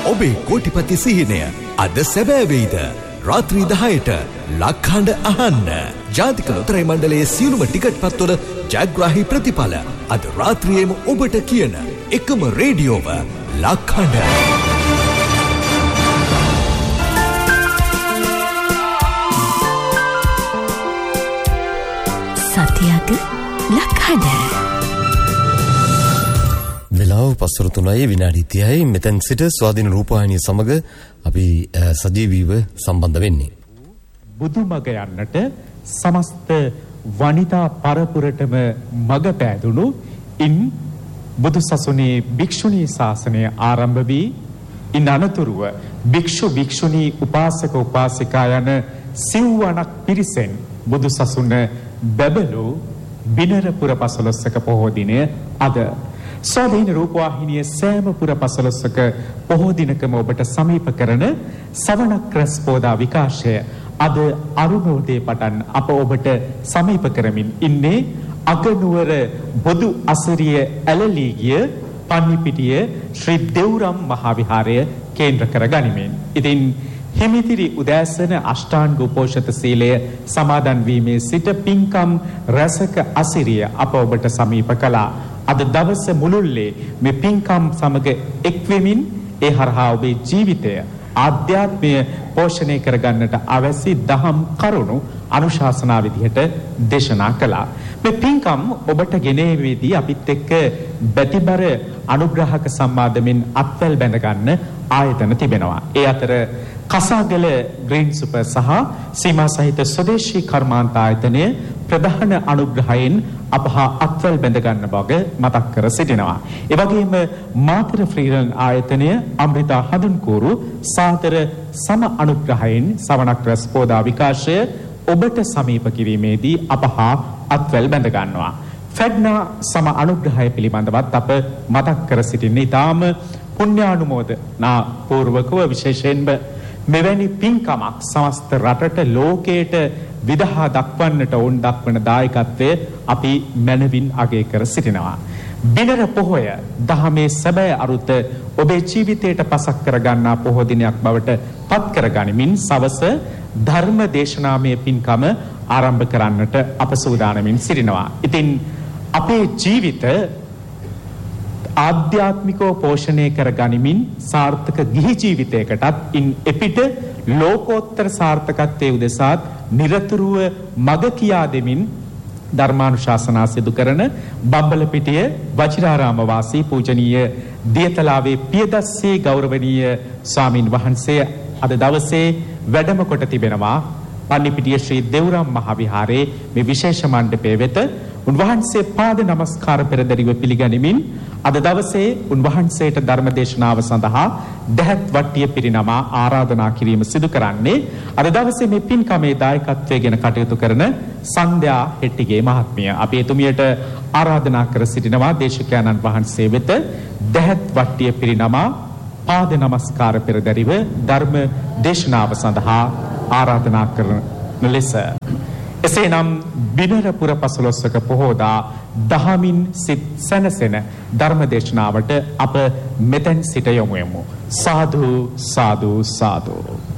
ඔබේ කෝටිපති සිහිනය අද සැබෑ වෙයිද? රාත්‍රී 10ට ලක්හඬ අහන්න. ජාතික ලොතරැයි මණ්ඩලයේ සියලුම ටිකට් පත්වල ජයග්‍රාහී ප්‍රතිඵල අද රාත්‍රියේම ඔබට කියන එකම රේඩියෝව ලක්හඬ. සතියක ලක්හඬ. වෙලාව පස්වර 3යි විනාඩි 30යි. මෙතෙන් සිට ස්වාධීන රූපවාහිනිය සමග අපි සජීවීව සම්බන්ධ වෙන්නේ. බුදුමග යන්නට සමස්ත වනිතා පරපුරටම මඟ පෑදුණු ඉන් බුදු සසුනේ භික්ෂුණී ශාසනය ආරම්භ වී ඉන් අනතුරුව භික්ෂු භික්ෂුණී උපාසක උපාසිකා යන සිව්වණක් පිරිසෙන් බුදු සසුන බැබළු බිනර පුර පසළොස්වක පොහෝ දිනය අද ස්වාධීන රූපවාහිනියේ සෑම පුර පසළොස්වක පොහෝ දිනකම ඔබට සමීප කරන සවනක් රැස් පෝදා විකාශය අද අරුණෝදේ පටන් අප ඔබට සමීප කරමින් ඉන්නේ අගනුවර බොදු අසරිය ඇලලී ගිය පන්නිපිටිය ශ්‍රී දෙව්රම් මහා විහාරය කේන්ද්‍ර කර ගනිමින්. ඉතින් හිමිතිරි උදෑසන අෂ්ටාංග උපෝෂත සීලය සමාදන් වීමේ සිට පින්කම් රසක අසිරිය අප ඔබට සමීප කළා. අද දවස මුළුල්ලේ මේ පින්කම් සමග එක්වෙමින් ඒ හරහා ඔබේ ජීවිතය ආධ්‍යාත්මය පෝෂණය කරගන්නට අවැසි දහම් කරුණු අනුශාසනා විදිහට දේශනා කළා. මේ පින්කම් ඔබට ගෙනේවේදී අපිත් එක්ක බැතිබර අනුග්‍රහක සම්මාදමින් අත්වැල් බැඳ ගන්න ආයතන තිබෙනවා. ඒ අතර කසාගල ග්‍රීන් සුපර් සහ සීමා සහිත ස්වදේශී කර්මාන්ත ආයතනය ප්‍රධාන අනුග්‍රහයෙන් අපහා අත්වැල් බැඳ ගන්න බව මතක් කර සිටිනවා. ඒ වගේම මාතර ෆ්‍රීරන් ආයතනය අමෘතා හඳුන්කూరు සාතර සම අනුග්‍රහයෙන් සවනක් රැස් පෝදා විකාශය ඔබට සමීප කිරීමේදී අපහා අත්වැල් බැඳ ගන්නවා. ෆෙඩ්නා සම අනුග්‍රහය පිළිබඳවත් අප මතක් කර සිටින්නේ ඊටාම පුණ්‍යානුමෝදනා පූර්වකව විශේෂයෙන්ම මෙවැනි පින්කමක් සමස්ත රටට ලෝකයට විදහා දක්වන්නට ඕන් දක්වන දායකත්වය අපි මැනවින් අගය කර සිටිනවා. බිනර පොහොය දහමේ සැබෑ අරුත ඔබේ ජීවිතයට පසක් කරගන්නා පොහෝ දිනයක් බවට පත් කරගනිමින් සවස ධර්ම දේශනාමය පින්කම ආරම්භ කරන්නට අප සූදානමින් සිටිනවා. ඉතින් අපේ ජීවිත ආධ්‍යාත්මිකව පෝෂණය කර ගනිමින් සාර්ථක ගිහි ජීවිතයකටත් ඉන් එපිට ලෝකෝත්තර සාර්ථකත්වයේ උදෙසාත් නිරතුරුව මඟ කියා දෙමින් ධර්මානුශාසනා සිදු කරන බම්බලපිටිය වජිරාරාම වාසී පූජනීය දියතලාවේ පියදස්සේ ගෞරවනීය ස්වාමින් වහන්සේ අද දවසේ වැඩම කොට තිබෙනවා පන්නිපිටිය ශ්‍රී දෙව්රම් මහා විහාරයේ මේ විශේෂ මණ්ඩපය වෙත. උන්වහන්සේ පාද නමස්කාර පෙරදරිව පිළිගනිමින් අද දවසේ උන්වහන්සේට ධර්ම දේශනාව සඳහා දැහත් වට්ටිය පිරිනමා ආරාධනා කිරීම සිදු කරන්නේ අද දවසේ මේ පින්කමේ දායකත්වයේ ගෙන කටයුතු කරන සන්ධ්‍යා හෙට්ටිගේ මහත්මිය. අපි එතුමියට ආරාධනා කර සිටිනවා දේශකයන්න් වහන්සේ වෙත දැහත් වට්ටිය පිරිනමා පාද නමස්කාර පෙරදරිව ධර්ම දේශනාව සඳහා ආරාධනා කරන ලෙස. එසේනම් බිනර පුර පසළොස්වක පොහෝදා දහමින් සිත් සැනසෙන ධර්ම දේශනාවට අප මෙතෙන් සිට යොමු වෙමු. සාදු සාදු සාදු.